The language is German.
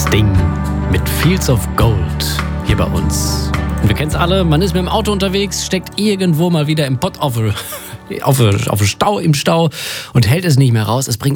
Sting mit Fields of Gold hier bei uns. Und wir kennen es alle, man ist mit dem Auto unterwegs, steckt irgendwo mal wieder im Pott auf Stau, im Stau und hält es nicht mehr raus. Es bringt